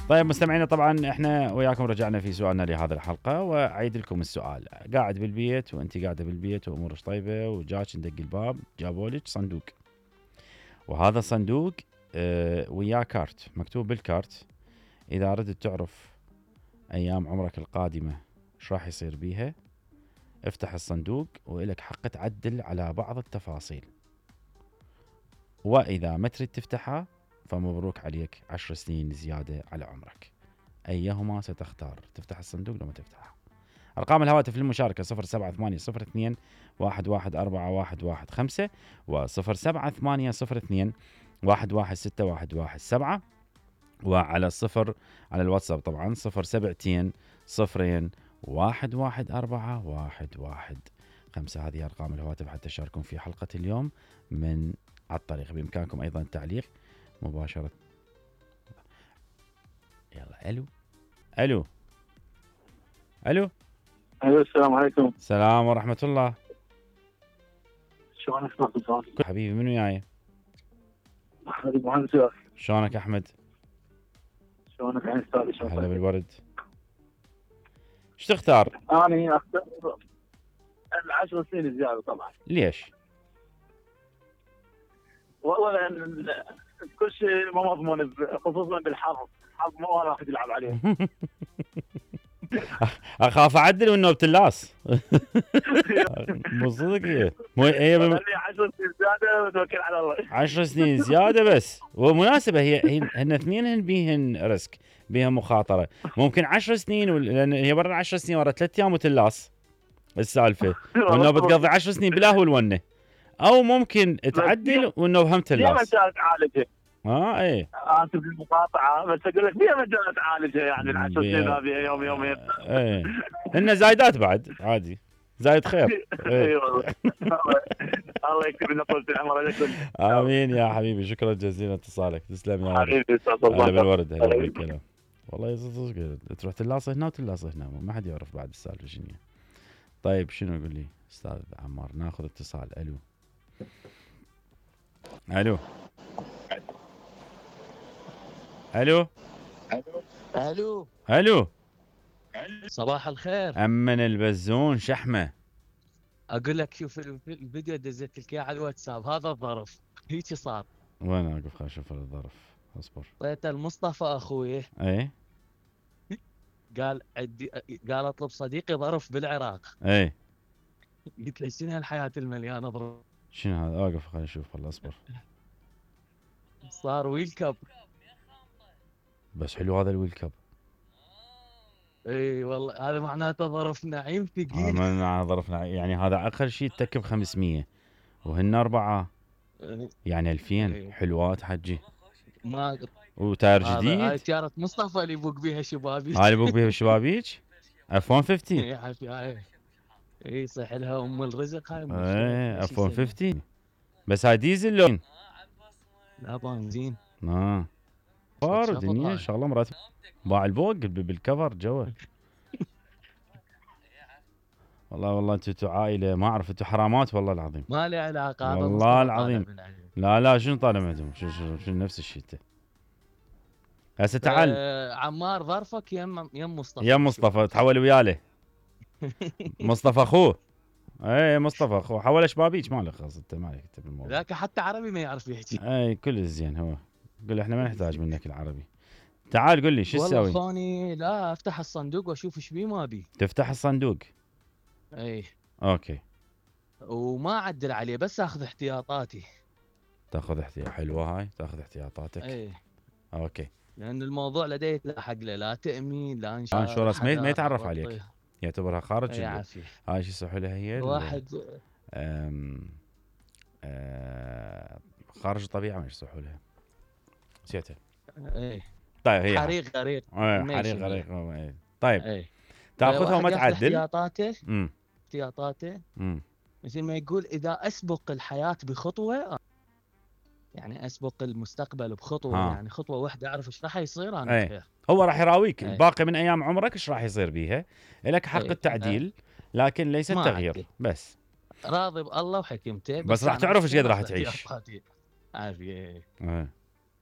طيب مستمعينا، طبعا احنا وياكم رجعنا في سؤالنا لهذه الحلقه، واعيد لكم السؤال. قاعد بالبيت وانت قاعده بالبيت وامورك طيبه، وجاك ندق الباب، جابوا لك صندوق، وهذا الصندوق وياه كارت، مكتوب بالكارت اذا ردت تعرف ايام عمرك القادمه ايش راح يصير بيها، افتح الصندوق والك حق تعدل على بعض التفاصيل، واذا ما تريد تفتحها فمبروك عليك 10 سنين زياده على عمرك. أيهما ستختار؟ تفتح الصندوق لو ما تفتحها؟ أرقام الهواتف للمشاركة 07802 114115 و 07802 116117، وعلى الصفر على الواتساب طبعا 072 0 114115. هذه أرقام الهواتف حتى تشاركون في حلقة اليوم من على الطريق. بإمكانكم أيضا التعليق مباشرة. يلا الو الو الو ايوه السلام عليكم. السلام ورحمة الله. شلونك اخبارك؟ حبيبي منو جاي؟ احمد المهندس. شلونك احمد؟ شلونك يا استاذ؟ هلا بالورد. ايش تختار؟ انا اختار ال10 سنين زياده طبعا. ليش؟ والله لان كل شيء ما مضمون، خصوصا بالحظ، الحظ ما واحد يلعب عليه. اخاف اعدل والنوبة اللاس. مو صدق هي. هي 10 سنين زياده وتوكل على الله. 10 سنين زياده بس، ومناسبه هن اثنين بيهن ريسك، بيها مخاطره. ممكن 10 سنين لان هي برا 10 سنين ورا 3 ايام وتلاس السالفه، والنوبه تقضي 10 سنين بلا هو الونه، او ممكن تعدل والنوبه هم تلاس. فيها مجال تعالجها. ايه انت بالمقاطعه بس اقول لك فيها مجال تعالجها، يعني ال10 سنين هذه يوم يومين. ايه هن زايدات بعد عادي، زايد خير. اي والله. الله يكتب لنا طول العمر لكل. امين يا حبيبي، شكرا جزيلا اتصالك، تسلم يا حبيبي. هلا بالورد، هلا بالكلام. والله صدق تروح تلاصق هنا وتلاصق هنا، ما حد يعرف بعد السالفه شنو. طيب شنو يقول لي استاذ عمار؟ ناخذ اتصال. الو الو الو الو الو صباح الخير. امن البزون شحمه. اقول لك شوف الفيديو دزيت لك اياه على الواتساب، هذا الظرف هيك صار. وين اقف خليني اشوف الظرف، اصبر. طيت المصطفى اخوي ايه قال قال اطلب صديقي ظرف بالعراق. ايه قلت له شنو هالحياه المليانه ظرف؟ شنو هذا؟ اقف خليني اشوف، والله اصبر. صار ويل كاب. بس حلو هذا الويل كاب. اي والله هذا معناته ظرف نعيم ثقيل. من ظرفنا يعني هذا اقل شيء تكب 500 وهن 4 يعني 2000 حلوات حجي. ما وتاير جديد. هاي سيارة مصطفى اللي يبوق بيها شبابيك. هاي اللي يبوق بيها بالشبابيك اف 150. اي حبيبي هاي اي صح لها ام الرزق هاي. ايه اف 150 بس هاي ديزل لو لا بنزين. فار دنيا شغله مرات باع البوق بالكفر جوا. والله انتوا عائله ما اعرف، انتوا حرامات والله العظيم. ما له علاقه هذا والله العظيم. لا شنو طالع عندهم؟ شو نفس الشيء انت. هسه تعال عمار ظرفك يم مصطفى. يا مصطفى تحول وياله. مصطفى اخوه. ايه مصطفى اخوه حول شبابيك، مالك خلاص انت مالك انت بالموضوع. ذاك حتى عربي ما يعرف يحكي. اي كل زين. هو قول احنا ما نحتاج منك العربي. تعال قل لي شو تسوي؟ والله خوني لا افتح الصندوق واشوف ايش بيه ما بي. تفتح الصندوق. اي اوكي. وما اعدل عليه بس اخذ احتياطاتي. تاخذ احتياط. حلوه هاي، تاخذ احتياطاتك. اي اوكي. لان الموضوع لدي يتلاحق له، لا تامين لا انشورنس ما يتعرف عليك، يعتبرها خارج. اي عافيه. هاي شو يصحوا لها هي واحد خارج الطبيعه، ما يصحوا لها نسيتها. اي طيب هي حريق غريق. حريق غريق. طيب اي تاخذها وما تعدل. احتياطاته مثل ما يقول اذا اسبق الحياه بخطوه، يعني اسبق المستقبل بخطوه. يعني خطوه واحده اعرف ايش راح يصير انا. هو راح يراويك الباقي من ايام عمرك ايش راح يصير بيها، لك حق التعديل لكن ليس التغيير. بس راضي بالله وحكمته، بس راح تعرف ايش قد راح تعيش. عافيه.